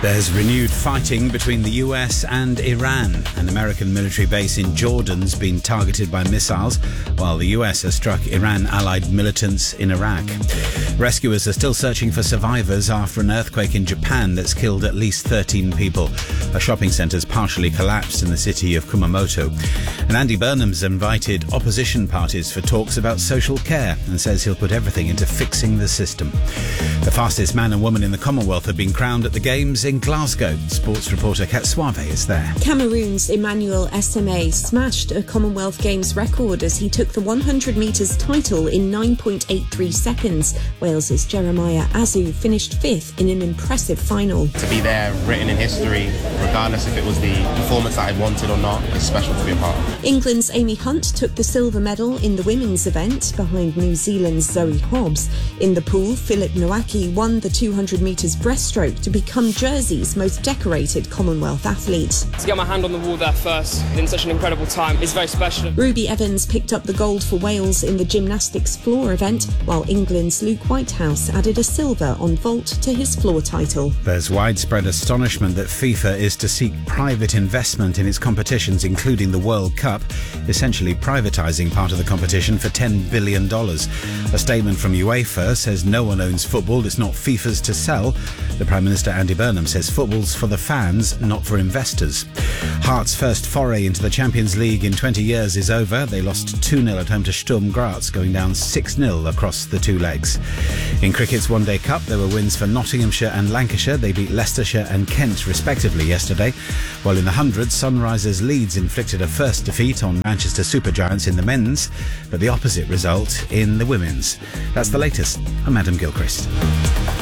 There's renewed fighting between the US and Iran. An American military base in Jordan's been targeted by missiles, while the US has struck Iran-allied militants in Iraq. Rescuers are still searching for survivors after an earthquake in Japan that's killed at least 13 people. A shopping centre's partially collapsed in the city of Kumamoto. And Andy Burnham's invited opposition parties for talks about social care and says he'll put everything into fixing the system. The fastest man and woman in the Commonwealth have been crowned at the Games in Glasgow. Sports reporter Kat Suave is there. Cameroon's Emmanuel Eseme smashed a Commonwealth Games record as he took the 100 metres title in 9.83 seconds. Wales's Jeremiah Azu finished fifth in an impressive final. To be there, written in history, regardless if it was the performance that I wanted or not, it's special to be a part of. England's Amy Hunt took the silver medal in the women's event behind New Zealand's Zoe Hobbs. In the pool, Philip Nowacki won the 200 metres breaststroke to become Jersey's most decorated Commonwealth athlete. To get my hand on the wall there first in such an incredible time is very special. Ruby Evans picked up the gold for Wales in the gymnastics floor event, while England's Luke Whitehouse added a silver on vault to his floor title. There's widespread astonishment that FIFA is to seek private investment in its competitions, including the World Cup, essentially privatising part of the competition for $10 billion. A statement from UEFA says no one owns football, it's not FIFA's to sell. The Prime Minister Andy Burnham says football's for the fans, not for investors. Hearts' first foray into the Champions League in 20 years is over. They lost 2-0 at home to Sturm Graz, going down 6-0 across the two legs. In cricket's One Day Cup, there were wins for Nottinghamshire and Lancashire. They beat Leicestershire and Kent respectively yesterday. While in the hundreds, Sunrisers Leeds inflicted a first defeat on Manchester Supergiants in the men's, but the opposite result in the women's. That's the latest. I'm Adam Gilchrist.